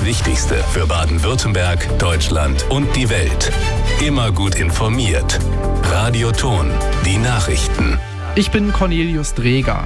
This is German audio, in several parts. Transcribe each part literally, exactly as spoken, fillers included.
Das Wichtigste für Baden-Württemberg, Deutschland und die Welt. Immer gut informiert. Radio Ton, die Nachrichten. Ich bin Cornelius Dreger.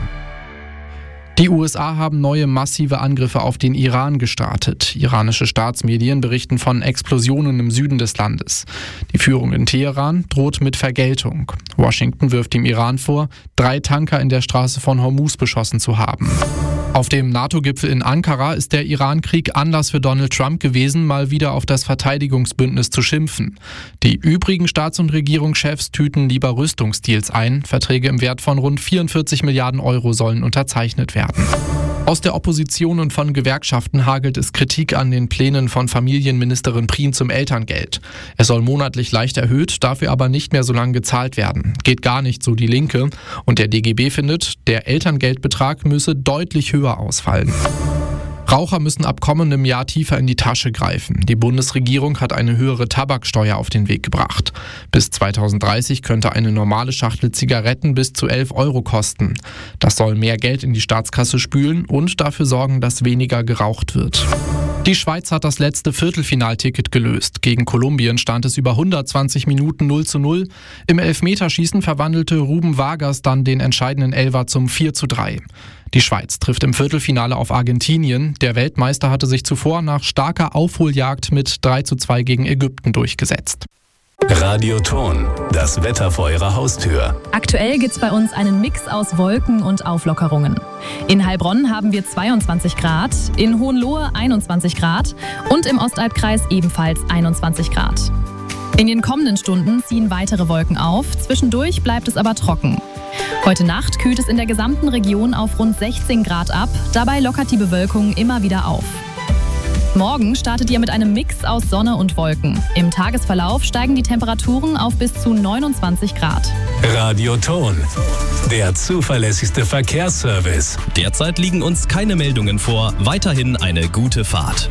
Die U S A haben neue massive Angriffe auf den Iran gestartet. Iranische Staatsmedien berichten von Explosionen im Süden des Landes. Die Führung in Teheran droht mit Vergeltung. Washington wirft dem Iran vor, drei Tanker in der Straße von Hormuz beschossen zu haben. Auf dem NATO-Gipfel in Ankara ist der Iran-Krieg Anlass für Donald Trump gewesen, mal wieder auf das Verteidigungsbündnis zu schimpfen. Die übrigen Staats- und Regierungschefs tüten lieber Rüstungsdeals ein. Verträge im Wert von rund vierundvierzig Milliarden Euro sollen unterzeichnet werden. Aus der Opposition und von Gewerkschaften hagelt es Kritik an den Plänen von Familienministerin Prien zum Elterngeld. Es soll monatlich leicht erhöht, dafür aber nicht mehr so lange gezahlt werden. Geht gar nicht, so die Linke. Und der D G B findet, der Elterngeldbetrag müsse deutlich höher ausfallen. Raucher müssen ab kommendem Jahr tiefer in die Tasche greifen. Die Bundesregierung hat eine höhere Tabaksteuer auf den Weg gebracht. Bis zweitausenddreißig könnte eine normale Schachtel Zigaretten bis zu elf Euro kosten. Das soll mehr Geld in die Staatskasse spülen und dafür sorgen, dass weniger geraucht wird. Die Schweiz hat das letzte Viertelfinalticket gelöst. Gegen Kolumbien stand es über hundertzwanzig Minuten null zu null. Im Elfmeterschießen verwandelte Ruben Vargas dann den entscheidenden Elfer zum vier zu drei. Die Schweiz trifft im Viertelfinale auf Argentinien. Der Weltmeister hatte sich zuvor nach starker Aufholjagd mit drei zu zwei gegen Ägypten durchgesetzt. Radio Ton, das Wetter vor Ihrer Haustür. Aktuell gibt's bei uns einen Mix aus Wolken und Auflockerungen. In Heilbronn haben wir zweiundzwanzig Grad, in Hohenlohe einundzwanzig Grad und im Ostalbkreis ebenfalls einundzwanzig Grad. In den kommenden Stunden ziehen weitere Wolken auf, zwischendurch bleibt es aber trocken. Heute Nacht kühlt es in der gesamten Region auf rund sechzehn Grad ab, dabei lockert die Bewölkung immer wieder auf. Morgen startet ihr mit einem Mix aus Sonne und Wolken. Im Tagesverlauf steigen die Temperaturen auf bis zu neunundzwanzig Grad. Radio Ton, der zuverlässigste Verkehrsservice. Derzeit liegen uns keine Meldungen vor. Weiterhin eine gute Fahrt.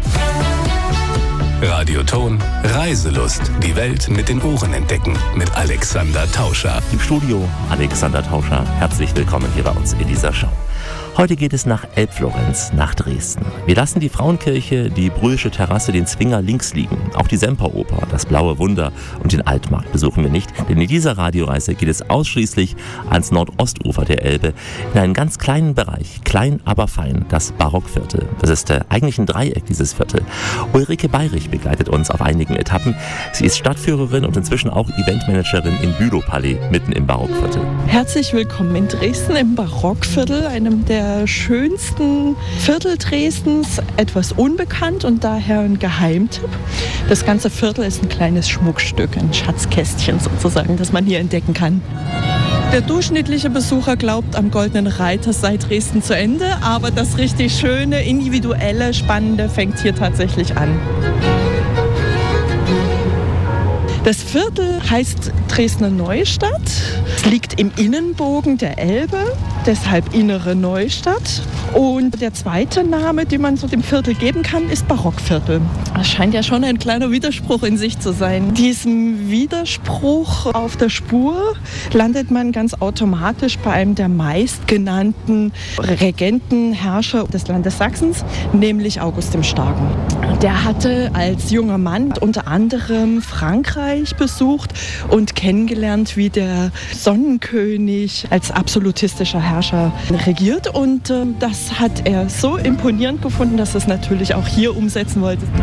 Radio Ton, Reiselust. Die Welt mit den Ohren entdecken. Mit Alexander Tauscher. Im Studio Alexander Tauscher. Herzlich willkommen hier bei uns in dieser Show. Heute geht es nach Elbflorenz, nach Dresden. Wir lassen die Frauenkirche, die Brühlsche Terrasse, den Zwinger links liegen. Auch die Semperoper, das Blaue Wunder und den Altmarkt besuchen wir nicht. Denn in dieser Radioreise geht es ausschließlich ans Nordostufer der Elbe, in einen ganz kleinen Bereich, klein aber fein, das Barockviertel. Das ist äh, eigentlich ein Dreieck, dieses Viertel. Ulrike Bayrich begleitet uns auf einigen Etappen. Sie ist Stadtführerin und inzwischen auch Eventmanagerin im Bülowpalais, mitten im Barockviertel. Herzlich willkommen in Dresden im Barockviertel, einem der schönsten Viertel Dresdens, etwas unbekannt und daher ein Geheimtipp. Das ganze Viertel ist ein kleines Schmuckstück, ein Schatzkästchen sozusagen, das man hier entdecken kann. Der durchschnittliche Besucher glaubt, am Goldenen Reiter sei Dresden zu Ende, aber das richtig schöne, individuelle, spannende fängt hier tatsächlich an. Das Viertel heißt Dresdner Neustadt. Es liegt im Innenbogen der Elbe, deshalb Innere Neustadt. Und der zweite Name, den man so dem Viertel geben kann, ist Barockviertel. Das scheint ja schon ein kleiner Widerspruch in sich zu sein. Diesem Widerspruch auf der Spur landet man ganz automatisch bei einem der meistgenannten Regentenherrscher des Landes Sachsens, nämlich August dem Starken. Der hatte als junger Mann unter anderem Frankreich besucht und kennengelernt, wie der Sonnenkönig als absolutistischer Herrscher regiert. Und äh, das hat er so imponierend gefunden, dass er es natürlich auch hier umsetzen wollte.